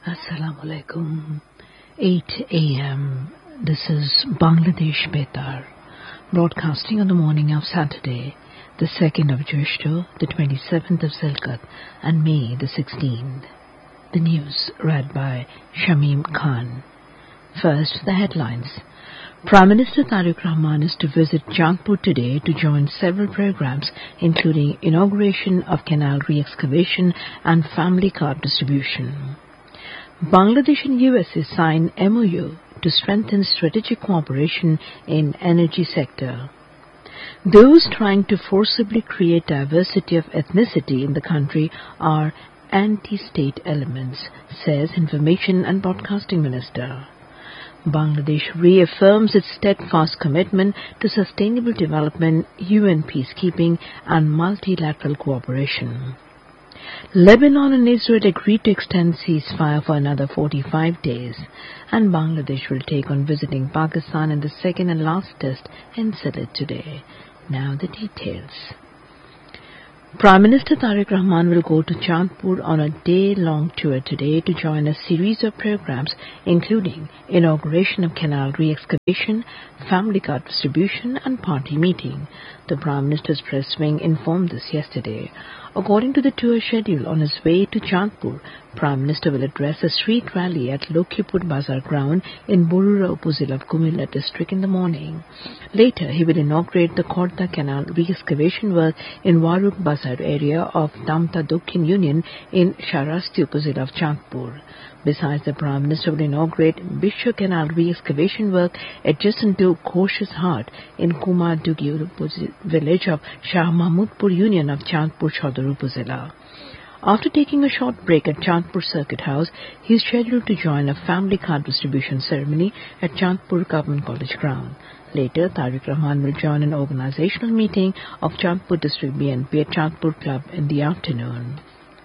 Assalamu alaikum. 8 a.m. This is Bangladesh Betar, broadcasting on the morning of Saturday, the 2nd of Jyeshta, the 27th of Zilqat, and May the 16th. The news read by Shamim Khan. First, the headlines. Prime Minister Tariq Rahman is to visit Chandpur today to join several programs, including inauguration of canal re-excavation and family card distribution. Bangladesh and USA sign MOU to strengthen strategic cooperation in energy sector. Those trying to forcibly create diversity of ethnicity in the country are anti-state elements, says Information and Broadcasting Minister. Bangladesh reaffirms its steadfast commitment to sustainable development, UN peacekeeping and multilateral cooperation. Lebanon and Israel agreed to extend ceasefire for another 45 days, and Bangladesh will take on visiting Pakistan in the second and last test in Sylhet today. Now the details. Prime Minister Tariq Rahman will go to Chandpur on a day-long tour today to join a series of programs including inauguration of canal re-excavation, family card distribution and party meeting. The Prime Minister's press wing informed this yesterday. According to the tour schedule, on his way to Chandpur, Prime Minister will address a street rally at Lokhipur Bazar ground in Borura Upazila of Kumilla district in the morning. Later, he will inaugurate the Khorda Canal re-excavation work in Waruk Bazar area of Damta Dokhin Union in Sharasti Upazila of Chandpur. Besides, the Prime Minister will inaugurate Bishwa Canal re-excavation work adjacent to Khosh's Hart in Kumar Dugi village of Shah Mahmudpur Union of Chandpur Chaudhar Upazila. After taking a short break at Chandpur Circuit House, he is scheduled to join a family card distribution ceremony at Chandpur Government College ground. Later, Tariq Rahman will join an organizational meeting of Chandpur District BNP at Chandpur Club in the afternoon.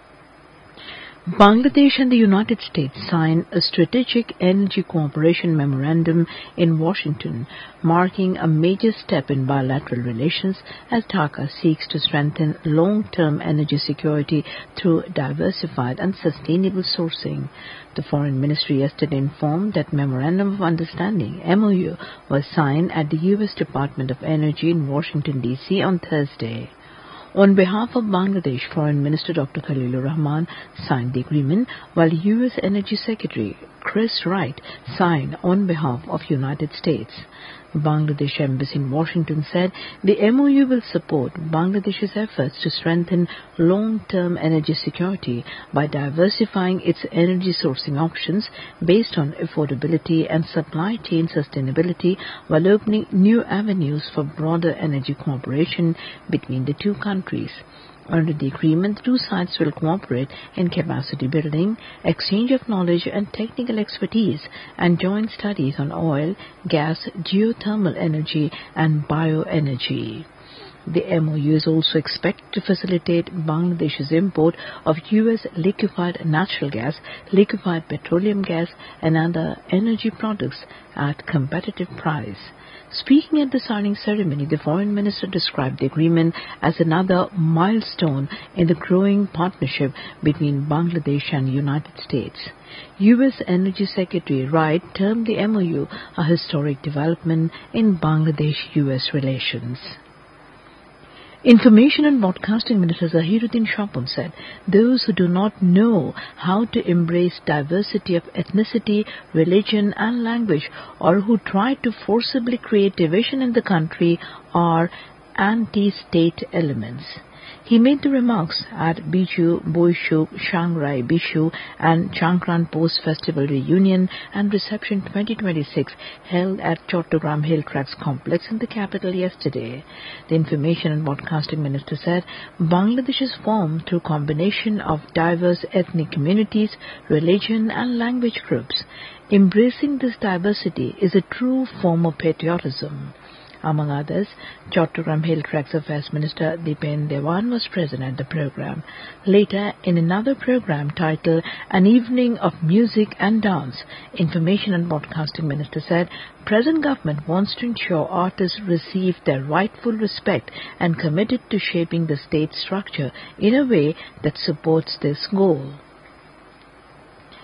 Bangladesh and the United States signed a strategic energy cooperation memorandum in Washington, marking a major step in bilateral relations as Dhaka seeks to strengthen long-term energy security through diversified and sustainable sourcing. The Foreign Ministry yesterday informed that Memorandum of Understanding (MOU) was signed at the U.S. Department of Energy in Washington, D.C. on Thursday. On behalf of Bangladesh, Foreign Minister Dr. Khalilur Rahman signed the agreement, while U.S. Energy Secretary Chris Wright signed on behalf of United States. Bangladesh Embassy in Washington said the MOU will support Bangladesh's efforts to strengthen long-term energy security by diversifying its energy sourcing options based on affordability and supply chain sustainability, while opening new avenues for broader energy cooperation between the two countries. Under the agreement, the two sides will cooperate in capacity building, exchange of knowledge and technical expertise, and joint studies on oil, gas, geothermal energy, and bioenergy. The MOU is also expected to facilitate Bangladesh's import of U.S. liquefied natural gas, liquefied petroleum gas, and other energy products at competitive price. Speaking at the signing ceremony, the Foreign Minister described the agreement as another milestone in the growing partnership between Bangladesh and the United States. U.S. Energy Secretary Wright termed the MOU a historic development in Bangladesh-U.S. relations. Information and Broadcasting Minister Zahiruddin Shapun said those who do not know how to embrace diversity of ethnicity, religion and language, or who try to forcibly create division in the country are anti-state elements. He made the remarks at Biju, Boishuk, Shangrai Bishu and Chankran Post Festival Reunion and Reception 2026 held at Chattogram Hill Tracks Complex in the capital yesterday. The Information and Broadcasting Minister said Bangladesh is formed through combination of diverse ethnic communities, religion and language groups. Embracing this diversity is a true form of patriotism. Among others, Chattogram Hill Tracks Affairs Minister Dipen Dewan was present at the program. Later, in another program titled An Evening of Music and Dance, Information and Broadcasting Minister said present government wants to ensure artists receive their rightful respect and committed to shaping the state structure in a way that supports this goal.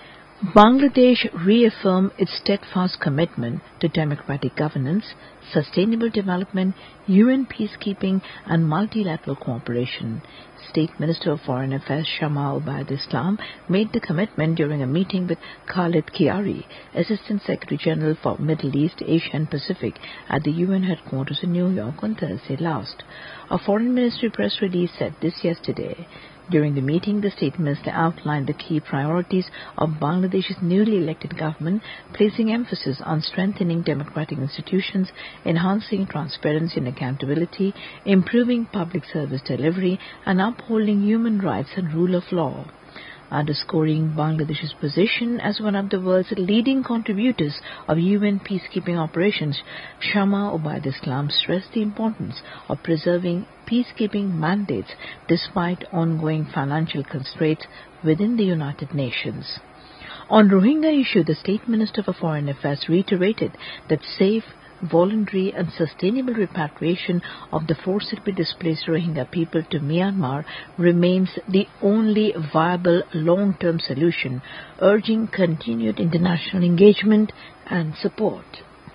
Bangladesh reaffirmed its steadfast commitment to democratic governance, sustainable development, UN peacekeeping and multilateral cooperation. State Minister of Foreign Affairs Shama Ubaid Islam made the commitment during a meeting with Khalid Kiari, Assistant Secretary General for Middle East, Asia and Pacific at the UN headquarters in New York on Thursday last. A Foreign Ministry press release said this yesterday. During the meeting, the State Minister outlined the key priorities of Bangladesh's newly elected government, placing emphasis on strengthening democratic institutions, enhancing transparency and accountability, improving public service delivery, and upholding human rights and rule of law. Underscoring Bangladesh's position as one of the world's leading contributors of UN peacekeeping operations, Shama Ubaid Islam stressed the importance of preserving peacekeeping mandates despite ongoing financial constraints within the United Nations. On Rohingya issue, the State Minister for Foreign Affairs reiterated that safe, voluntary and sustainable repatriation of the forcibly displaced Rohingya people to Myanmar remains the only viable long-term solution, urging continued international engagement and support.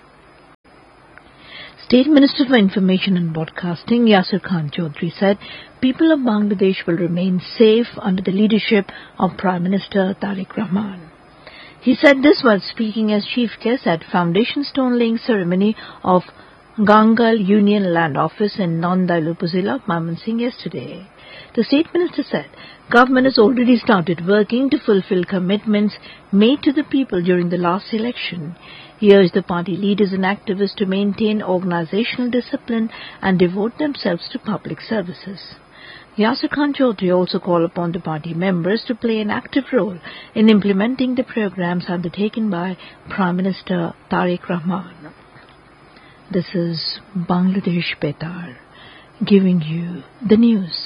State Minister for Information and Broadcasting Yasir Khan Chaudhry said people of Bangladesh will remain safe under the leadership of Prime Minister Tariq Rahman. He said this while speaking as chief guest at foundation stone laying ceremony of Gangal Union Land Office in Nandailu Upazila of Mymensingh yesterday. The State Minister said government has already started working to fulfill commitments made to the people during the last election. He urged the party leaders and activists to maintain organizational discipline and devote themselves to public services. Yasir Khan Chaudhry also called upon the party members to play an active role in implementing the programs undertaken by Prime Minister Tariq Rahman. This is Bangladesh Betar giving you the news.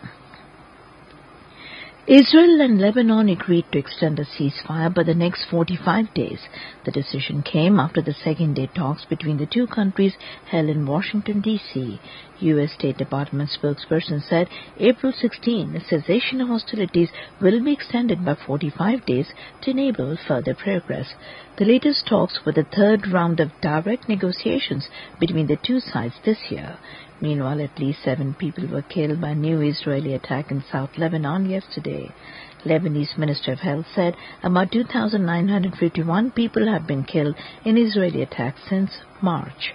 Israel and Lebanon agreed to extend the ceasefire by the next 45 days. The decision came after the second-day talks between the two countries held in Washington, D.C. U.S. State Department spokesperson said April 16, the cessation of hostilities will be extended by 45 days to enable further progress. The latest talks were the third round of direct negotiations between the two sides this year. Meanwhile, at least 7 people were killed by a new Israeli attack in South Lebanon yesterday. Lebanese Minister of Health said about 2,951 people have been killed in Israeli attacks since March.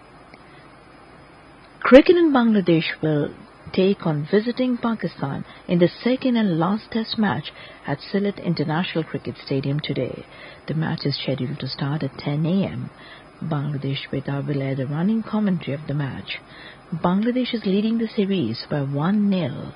Cricket in Bangladesh will take on visiting Pakistan in the second and last test match at Sylhet International Cricket Stadium today. The match is scheduled to start at 10 a.m. Bangladesh Betar will air the running commentary of the match. Bangladesh is leading the series by 1-0.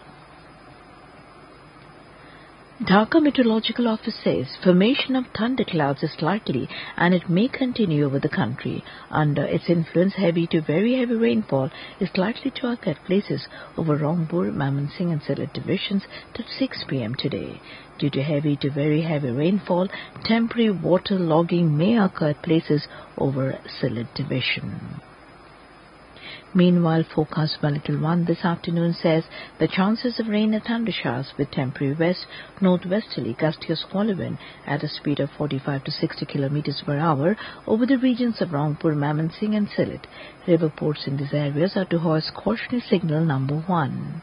Dhaka Meteorological Office says formation of thunderclouds is likely and it may continue over the country. Under its influence, heavy to very heavy rainfall is likely to occur at places over Rangpur, Mymensingh and Sylhet divisions till 6 p.m. today. Due to heavy to very heavy rainfall, temporary water logging may occur at places over Sylhet division. Meanwhile, forecast for Little One this afternoon says the chances of rain and thunder showers with temporary west-northwesterly gusty or squally wind at a speed of 45 to 60 kilometers per hour over the regions of Rangpur, Mymensingh and Sylhet. River ports in these areas are to hoist cautionary signal number 1.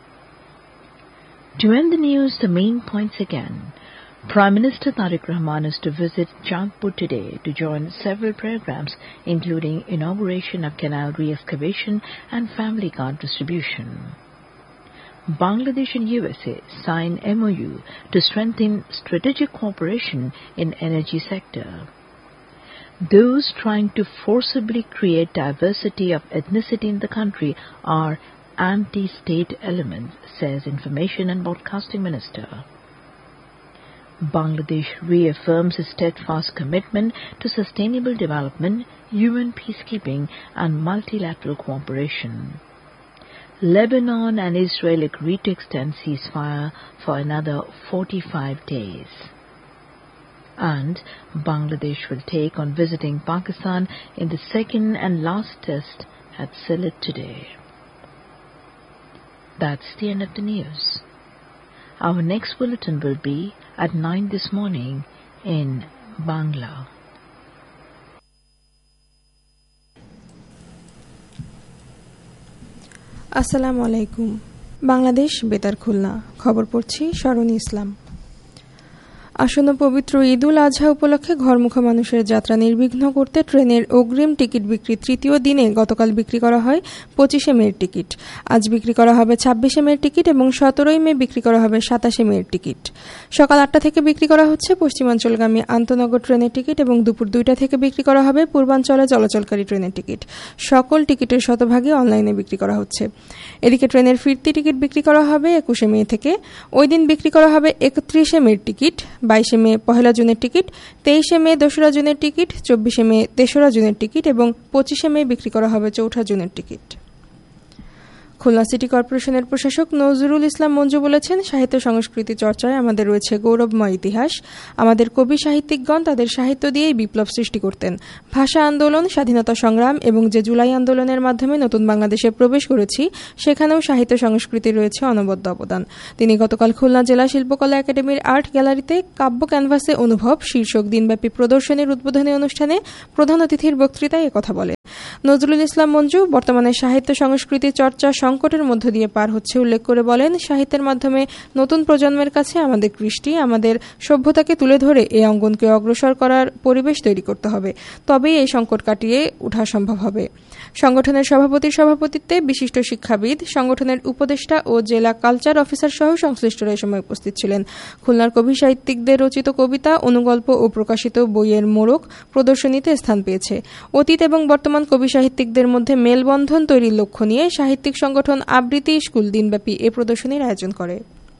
To end the news, the main points again. Prime Minister Tariq Rahman is to visit Jangpur today to join several programs including inauguration of canal re-excavation and family card distribution. Bangladesh and USA sign MOU to strengthen strategic cooperation in energy sector. Those trying to forcibly create diversity of ethnicity in the country are anti-state elements, says Information and Broadcasting Minister. Bangladesh reaffirms its steadfast commitment to sustainable development, UN peacekeeping and multilateral cooperation. Lebanon and Israel agreed to extend ceasefire for another 45 days. And Bangladesh will take on visiting Pakistan in the second and last test at Sylhet today. That's the end of the news. Our next bulletin will be at 9 this morning in Bangla. আসসালামু আলাইকুম। বাংলাদেশ বেতার খুলনা, খবর পড়ছি শরণী ইসলাম। আসন্ন পবিত্র ঈদুল আজহা উপলক্ষে ঘরমুখা মানুষের যাত্রা নির্বিঘ্ন করতে ট্রেনের অগ্রিম টিকিট বিক্রি তৃতীয় দিনে গতকাল বিক্রি করা হয় 25 মের টিকিট। আজ বিক্রি করা হবে 26 মের টিকিট এবং 17 মে বিক্রি করা হবে 27 মের টিকিট। সকাল 8টা থেকে বিক্রি করা হচ্ছে পশ্চিমাঞ্চলগামী আন্তনগর ট্রেনের টিকিট এবং দুপুর 2টা থেকে বিক্রি করা হবে পূর্বাঞ্চলে চলাচলকারী ট্রেনের টিকিট। সকল টিকিটের শতভাগই অনলাইনে বিক্রি করা হচ্ছে। এদিকে ট্রেনের ফিরতি টিকিট বিক্রি করা হবে 21 মে থেকে। ওই দিন বিক্রি করা হবে 31 মের টিকিট, 22 মে পহেলা জুনের টিকিট, 23 মে 2রা জুনের টিকিট, 24 মে 3রা জুনের টিকিট এবং 25 মে বিক্রি করা হবে 4ঠা জুনের টিকিট। খুলনা সিটি কর্পোরেশনের প্রশাসক নজরুল ইসলাম মঞ্জু বলেছেন, সাহিত্য সংস্কৃতি চর্চায় আমাদের রয়েছে গৌরবময় ইতিহাস। আমাদের কবি সাহিত্যিকগণ তাদের সাহিত্য দিয়েই বিপ্লব সৃষ্টি করতেন। ভাষা আন্দোলন, স্বাধীনতা সংগ্রাম এবং যে জুলাই আন্দোলনের মাধ্যমে নতুন বাংলাদেশে প্রবেশ করেছি, সেখানেও সাহিত্য সংস্কৃতির রয়েছে অনবদ্য অবদান। তিনি গতকাল খুলনা জেলা শিল্পকলা একাডেমির আর্ট গ্যালারিতে কাব্য ক্যানভাসে অনুভব শীর্ষক দিনব্যাপী প্রদর্শনীর উদ্বোধনী অনুষ্ঠানে প্রধান অতিথির বক্তৃতায় একথা বলেন। নজরুল ইসলাম মঞ্জু বর্তমানে সাহিত্য সংস্কৃতি চর্চা সংকটের মধ্য দিয়ে পার হচ্ছে উল্লেখ করে বলেন, সাহিত্যের মাধ্যমে নতুন প্রজন্মের কাছে আমাদের কৃষ্টি, আমাদের সভ্যতাকে তুলে ধরে এই অঙ্গনকে অগ্রসর করার পরিবেশ তৈরি করতে হবে। তবেই এই সংকট কাটিয়ে ওঠা সম্ভব হবে। সংগঠনের সভাপতির সভাপতিত্বে বিশিষ্ট শিক্ষাবিদ, সংগঠনের উপদেষ্টা ও জেলা কালচার অফিসার সহ সংশ্লিষ্টরা এ সময় উপস্থিত ছিলেন। খুলনার কবি সাহিত্যিকদের রচিত কবিতা, অনুগল্প ও প্রকাশিত বইয়ের মোড়ক প্রদর্শনীতে স্থান পেয়েছে। অতীত এবং বর্তমান কবি সাহিত্যিকদের মধ্যে মেলবন্ধন তৈরির লক্ষ্য নিয়ে সাহিত্যিক সংগঠন আবৃত্তি স্কুল দিনব্যাপী এ প্রদর্শনীর আয়োজন করে।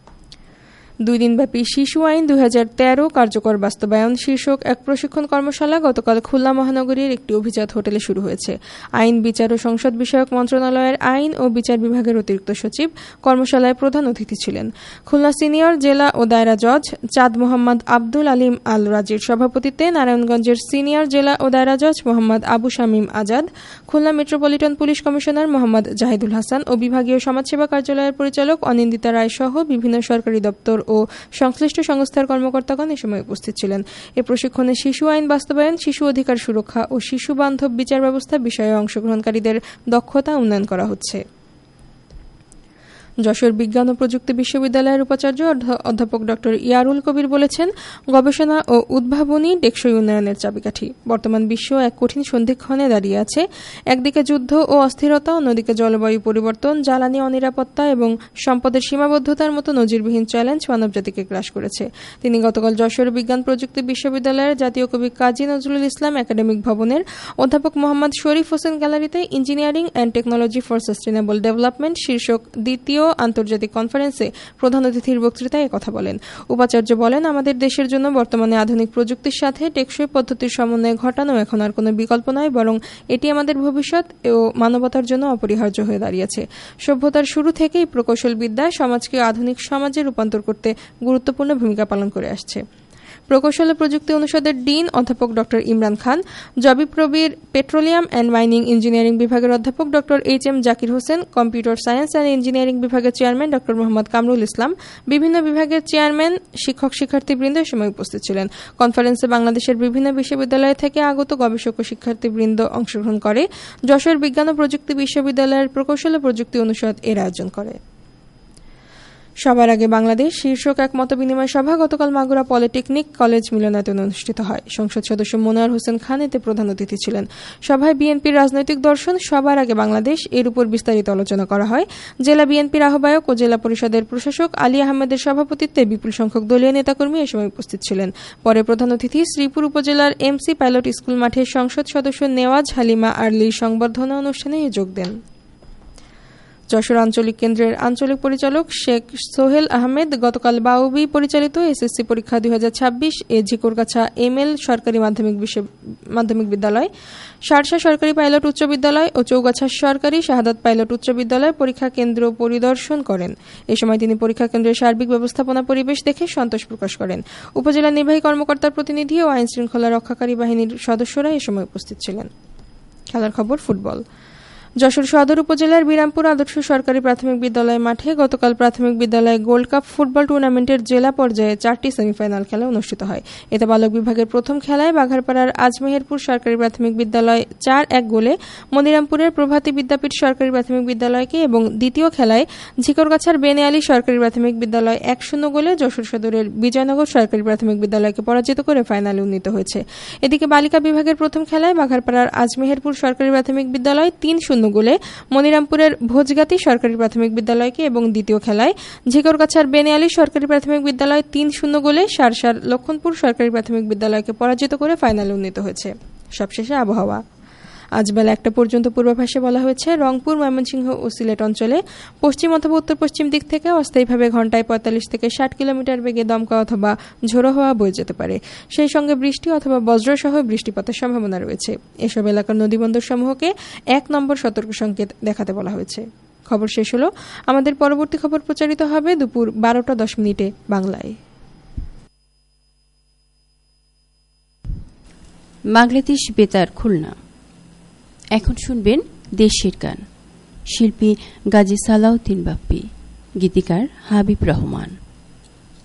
2 দিনব্যাপী শিশু আইন 2013 কার্যকর বাস্তবায়ন শীর্ষক এক প্রশিক্ষণ কর্মশালা গতকাল খুলনা মহানগরীর একটি অভিজাত হোটেলে শুরু হয়েছে। আইন, বিচার ও সংসদ বিষয়ক মন্ত্রণালয়ের আইন ও বিচার বিভাগের অতিরিক্ত সচিব কর্মশালায় প্রধান অতিথি ছিলেন। খুলনা সিনিয়র জেলা ও দায়রা জজ চাঁদ মোহাম্মদ আব্দুল আলিম আল রাজির সভাপতিত্বে নারায়ণগঞ্জের সিনিয়র জেলা ও দায়রা জজ Mohammad Abu Shamim Azad, Khulna metropolitan police commissioner Mohammad Zahidul Hasan ও বিভাগীয় সমাজসেবা কার্যালয়ের পরিচালক অনিন্দিতা রায় সহ বিভিন্ন সরকারি দপ্তর ও সংশ্লিষ্ট সংস্থার কর্মকর্তাগণ এ সময় উপস্থিত ছিলেন। এ প্রশিক্ষণে শিশু আইন বাস্তবায়ন, শিশু অধিকার সুরক্ষা ও শিশু বান্ধব বিচার ব্যবস্থা বিষয়ে অংশগ্রহণকারীদের দক্ষতা উন্নয়ন করা হচ্ছে। যশোর বিজ্ঞান ও প্রযুক্তি বিশ্ববিদ্যালয়ের উপাচার্য অধ্যাপক ড ইয়ারুল কবির বলেছেন, গবেষণা ও উদ্ভাবনী টেকসই উন্নয়নের চাবিকাঠি। বর্তমান বিশ্ব এক কঠিন সন্ধিক্ষণে দাঁড়িয়ে আছে। একদিকে যুদ্ধ ও অস্থিরতা, অন্যদিকে জলবায়ু পরিবর্তন, জ্বালানি অনিরাপত্তা এবং সম্পদের সীমাবদ্ধতার মতো নজিরবিহীন চ্যালেঞ্জ মানবজাতিকে গ্রাস করেছে। তিনি গতকাল যশোর বিজ্ঞান প্রযুক্তি বিশ্ববিদ্যালয়ের জাতীয় কবি কাজী নজরুল ইসলাম একাডেমিক ভবনের অধ্যাপক মোহাম্মদ শরীফ হোসেন গ্যালারিতে engineering and technology for sustainable development শীর্ষক দ্বিতীয় আন্তর্জাতিক কনফারেন্সে প্রধান অতিথির বক্তৃতায় কথা বলেন। উপাচার্য বলেন, আমাদের দেশের জন্য বর্তমানে আধুনিক প্রযুক্তির সাথে টেকসই পদ্ধতির সমন্বয় ঘটানো এখন আর কোনো বিকল্প নয়, বরং এটি আমাদের ভবিষ্যৎ ও মানবতার জন্য অপরিহার্য হয়ে দাঁড়িয়েছে। সভ্যতার শুরু থেকেই প্রকৌশল বিদ্যা সমাজকে আধুনিক সমাজে রূপান্তর করতে গুরুত্বপূর্ণ ভূমিকা পালন করে আসছে। প্রকৌশল ও প্রযুক্তি অনুষদের ডিন অধ্যাপক ড Imran Khan, জবিপ্রবির petroleum and mining engineering বিভাগের অধ্যাপক ড HM. Zakir Hossain, computer science and engineering বিভাগের চেয়ারম্যান ড মোহাম্মদ কামরুল ইসলাম, বিভিন্ন বিভাগের চেয়ারম্যান, শিক্ষক শিক্ষার্থীবৃন্দ এ সময় উপস্থিত ছিলেন। কনফারেন্সে বাংলাদেশের বিভিন্ন বিশ্ববিদ্যালয় থেকে আগত গবেষক ও শিক্ষার্থীবৃন্দ অংশগ্রহণ করে। যশোর বিজ্ঞান ও প্রযুক্তি বিশ্ববিদ্যালয়ের প্রকৌশল ও প্রযুক্তি অনুষদ এর আয়োজন করে। সবার আগে বাংলাদেশ শীর্ষক এক মতবিনিময় সভা গতকাল মাগুরা পলিটেকনিক কলেজ মিলনায়তনে অনুষ্ঠিত হয়। সংসদ সদস্য মোনার হোসেন খান এতে প্রধান অতিথি ছিলেন। সভায় বিএনপির রাজনৈতিক দর্শন সবার আগে বাংলাদেশ এর উপর বিস্তারিত আলোচনা করা হয়। জেলা বিএনপির আহ্বায়ক ও জেলা পরিষদের প্রশাসক আলী আহমেদের সভাপতিত্বে বিপুল সংখ্যক দলীয় নেতাকর্মী এ সময় উপস্থিত ছিলেন। পরে প্রধান অতিথি শ্রীপুর উপজেলার এমসি পাইলট স্কুল মাঠে সংসদ সদস্য নেওয়াজ হালিমা আর্লির সংবর্ধনা অনুষ্ঠানে যোগ দেন। যশোর আঞ্চলিক কেন্দ্রের আঞ্চলিক পরিচালক শেখ সোহেল আহমেদ গতকাল বাউবি পরিচালিত এসএসসি পরীক্ষা 2026 এ ঝিকরগাছা এমএল সরকারি মাধ্যমিক বিদ্যালয়, শার্শা সরকারি পাইলট উচ্চ বিদ্যালয় ও চৌগাছা সরকারি শাহাদাত পাইলট উচ্চ বিদ্যালয় পরীক্ষা কেন্দ্র পরিদর্শন করেন। এ সময় তিনি পরীক্ষা কেন্দ্রের সার্বিক ব্যবস্থাপনা পরিবেশ দেখে সন্তোষ প্রকাশ করেন। উপজেলা নির্বাহী কর্মকর্তার প্রতিনিধি ও আইন শৃঙ্খলা রক্ষাকারী বাহিনীর সদস্যরা এ সময় উপস্থিত ছিলেন। খেলার খবর ফুটবল। যশোর সদর উপজেলার বিরামপুর আদর্শ সরকারি প্রাথমিক বিদ্যালয় মাঠে গতকাল প্রাথমিক বিদ্যালয় গোল্ড কাপ ফুটবল টুর্নামেন্টের জেলা পর্যায়ে 4টি সেমিফাইনাল খেলা অনুষ্ঠিত হয়। এতে বালক বিভাগের প্রথম খেলায় বাঘারপাড়ার আজমেহেরপুর সরকারি প্রাথমিক বিদ্যালয় 4-1 গোলে মনিরামপুরের প্রভাতী বিদ্যাপীঠ সরকারি প্রাথমিক বিদ্যালয়কে এবং দ্বিতীয় খেলায় ঝিকরগাছার বেনে আলী সরকারি প্রাথমিক বিদ্যালয় 1-0 গোলে যশোর সদরের বিজয়নগর সরকারি প্রাথমিক বিদ্যালয়কে পরাজিত করে ফাইনালে উন্নীত হয়েছে। এদিকে বালিকা বিভাগের প্রথম খেলায় বাঘারপাড়ার আজমেহেরপুর সরকারি প্রাথমিক বিদ্যালয় 3-0 গোলে মনিরামপুরের ভোজগাতি সরকারি প্রাথমিক বিদ্যালয়কে এবং দ্বিতীয় খেলায় ঝিকরগাছার বেনে আলী সরকারি প্রাথমিক বিদ্যালয় 3-0 গোলে সারসার লক্ষণপুর সরকারি প্রাথমিক বিদ্যালয়কে পরাজিত করে ফাইনালে উন্নীত হয়েছে। সবশেষে আবহাওয়া। আজ বেলা 1টা পর্যন্ত পূর্বাভাসে বলা হয়েছে রংপুর, ময়মনসিংহ ও সিলেট অঞ্চলে পশ্চিম অথবা উত্তর পশ্চিম দিক থেকে অস্থায়ীভাবে ঘন্টায় 45 থেকে 60 কিলোমিটার বেগে দমকা অথবা ঝোড়ো হাওয়া বয়ে যেতে পারে। সেই সঙ্গে বৃষ্টি অথবা বজ্রসহ বৃষ্টিপাতের সম্ভাবনা রয়েছে। এসব এলাকার নদীবন্দর সমূহকে 1 নম্বর সতর্ক সংকেত দেখাতে বলা হয়েছে। খবর শেষ হলো। আমাদের পরবর্তী খবর প্রচারিত হবে দুপুর 12:10 বাংলায়। বাংলাদেশ বেতার খুলনা। এখন শুনবেন দেশের গান। শিল্পী গাজী সালাউদ্দিন বাপ্পি, গীতিকার হাবিব রহমান।